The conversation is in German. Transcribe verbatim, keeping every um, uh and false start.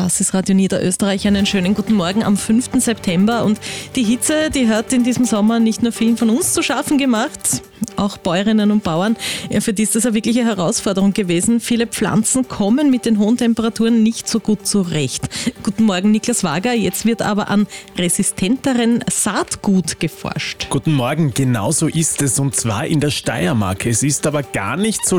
Das ist Radio Niederösterreich. Einen schönen guten Morgen am fünften September. Und die Hitze, die hat in diesem Sommer nicht nur vielen von uns zu schaffen gemacht, auch Bäuerinnen und Bauern. Ja, für die ist das eine wirkliche Herausforderung gewesen. Viele Pflanzen kommen mit den hohen Temperaturen nicht so gut zurecht. Guten Morgen, Niklas Wager. Jetzt wird aber an resistenteren Saatgut geforscht. Guten Morgen, genau so ist es, und zwar in der Steiermark. Es ist aber gar nicht so